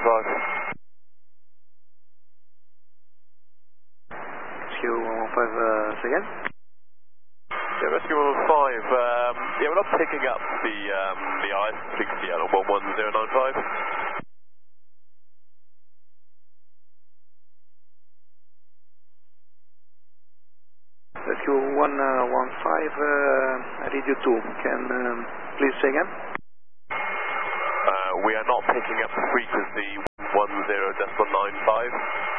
Rescue 115, say again? Yeah, Rescue 115, yeah, we're not picking up the IS-60 out of 11095. Rescue 115, radio 2, can please say again? We are not picking up the frequency 10.95.